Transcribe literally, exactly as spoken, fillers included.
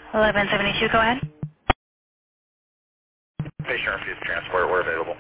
eleven seventy-two, go ahead. Patient refused transport, we're available.